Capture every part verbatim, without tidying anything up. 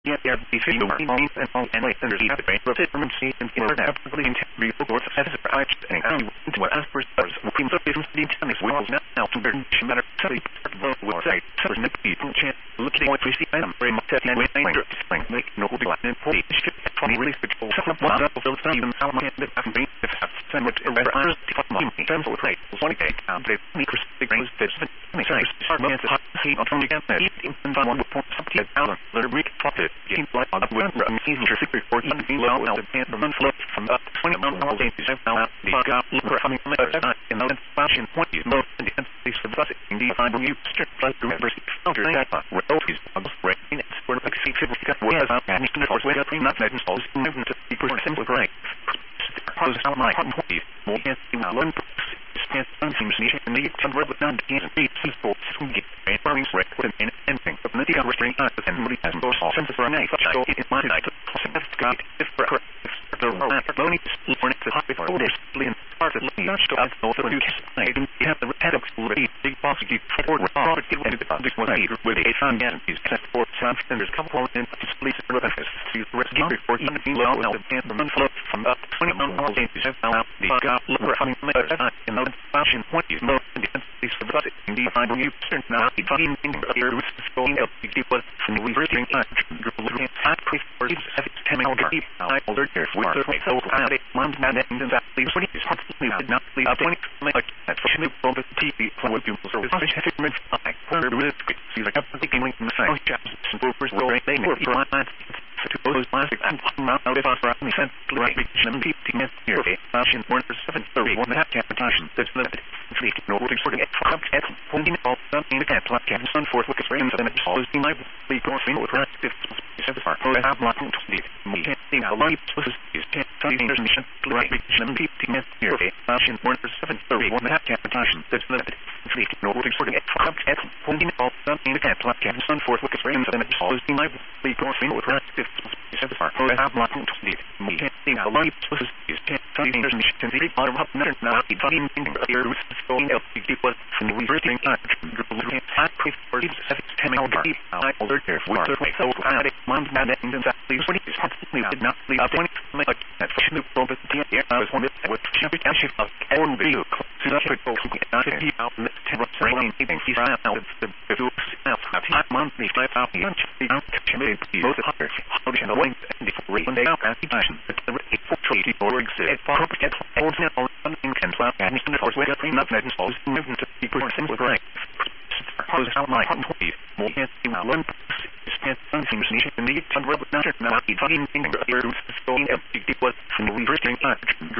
Yeah, yeah, the figure of all and all and like there's a brain of it from see and get that probably in every book as a surprise and how into what as for stars we look at the tennis well now to burn matter so will say so next people chance look at what we see I'm very much at and thing make no good like and police from really special one of those even how much the I think if send what errors to my terms of right one day and they micro things that makes sense start to see on from again that in one point something down the brick profit game like on the winter and season for secret for even below now the pan from flow from up twenty one all days is now the got look coming from the in the fashion point is more than the space of us in the find you strip like the university counter that where always on the brain it's for like see people got whereas I'm and the force way up not that installs movement to be simple right pose out my hot point more yes you learn stand seems niche and the convert with non gain be peaceful to get a farming spread with an anything but the got restraint us and somebody has no sense for a night so it is my night got if for the lonely learn to hop before this lean part of the not to us no to I didn't have the headaches already big boss you for profit get into the this was either with a fan guarantees except for some standards couple in displays for benefits to the rest give for even below the pan from flow from up twenty one all days have found the got look coming in the fashion point is more than the survive in the find you turn now the fucking thing here with the going up to keep us from the reversing at looking at quick for this coming over I older here we are so out it month now that and that leaves what is hardly did not leave up twenty like that for new from the T V for what you so scientific myth I where with see like up the gaming in the same chaps and brokers will they were for to those plastic and not out of us for me sent like them fifty minutes here fashion one for seven thirty one half capitation that's limited fleet no would sort of get from at holding all something the cat like cabin sun forth with the frames and it's always been like the crossing with practice is the part of the block to the me can't think how long it was is can't tell you there's mission like them fifty minutes here fashion one for seven thirty one half capitation that's limited fleet no would sort of get from at holding all something the cat like cabin sun forth with the frames and it's always been like the crossing with practice is the part of the block to the me can't think how long it was is can't tell you there's mission to the bottom up now the fucking thing here going up to keep us from the reversing I quick for these coming over I older here we are so out it month now that and that leaves what is constantly did not leave up when like that fashion new from the yeah I was one that would shift it shift of own video to the critical not to be out in the terror training even he's out of the video out half monthly five out the lunch the committed both higher how can the length and the rate when they out at the time but the rate for trade or exit for get all now something can slap and the force way up not that installs movement to be percent correct pose out my hot point more yes you learn stand seems niche and the convert with not not the fucking thing here with going up to keep us from the reversing I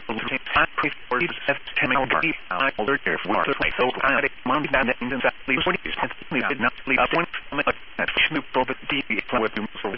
quick for these coming over I older here we are so out it month now that and that leaves what is constantly did not leave up when like that fashion new from the T V for what you so